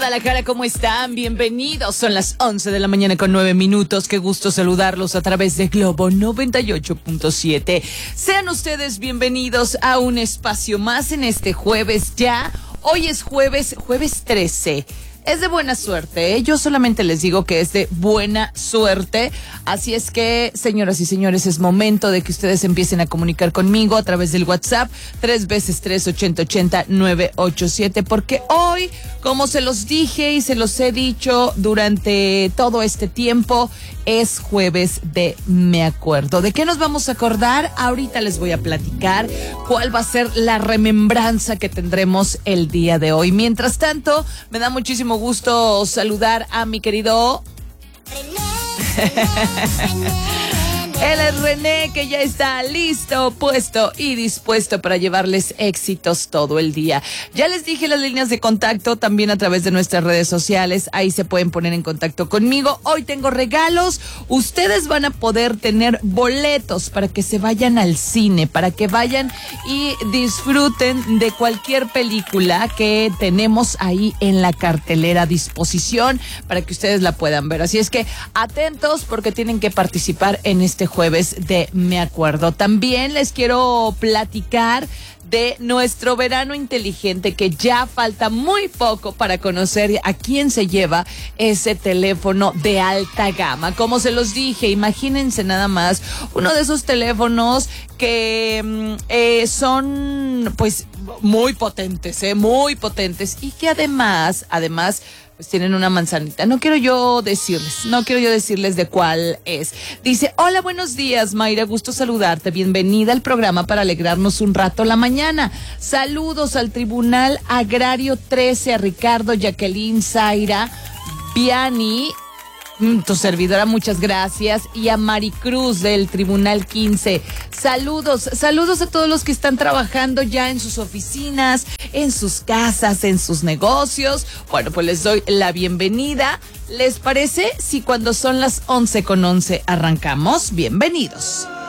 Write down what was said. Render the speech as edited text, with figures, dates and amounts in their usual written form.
Guadalajara, ¿cómo están? Bienvenidos. Son las 11 de la mañana con 9 minutos. Qué gusto saludarlos a través de Globo 98.7. Sean ustedes bienvenidos a un espacio más en este jueves ya. Hoy es jueves 13. Es de buena suerte, ¿eh? Yo solamente les digo que es de buena suerte. Así es que, señoras y señores, es momento de que ustedes empiecen a comunicar conmigo a través del WhatsApp 3x3-8080-987, porque hoy, como se los dije y se los he dicho durante todo este tiempo, es jueves de Me Acuerdo. ¿De qué nos vamos a acordar? Ahorita les voy a platicar cuál va a ser la remembranza que tendremos el día de hoy. Mientras tanto, me da muchísimo gusto saludar a mi querido Él es René, que ya está listo, puesto y dispuesto para llevarles éxitos todo el día. Ya les dije las líneas de contacto también a través de nuestras redes sociales. Ahí se pueden poner en contacto conmigo. Hoy tengo regalos. Ustedes van a poder tener boletos para que se vayan al cine, para que vayan y disfruten de cualquier película que tenemos ahí en la cartelera a disposición para que ustedes la puedan ver. Así es que atentos porque tienen que participar en este jueves de Me Acuerdo. También les quiero platicar de nuestro verano inteligente, que ya falta muy poco para conocer a quién se lleva ese teléfono de alta gama. Como se los dije, imagínense nada más uno de esos teléfonos que son pues muy potentes y que además pues tienen una manzanita. No quiero yo decirles de cuál es. Dice: hola, buenos días, Mayra, gusto saludarte. Bienvenida al programa para alegrarnos un rato la mañana. Saludos al Tribunal Agrario 13, a Ricardo, Jacqueline, Zaira, Viani, tu servidora, muchas gracias, y a Maricruz del Tribunal 15. Saludos a todos los que están trabajando ya en sus oficinas, en sus casas, en sus negocios. Bueno, pues les doy la bienvenida. ¿Les parece si cuando son las 11:11 arrancamos? Bienvenidos.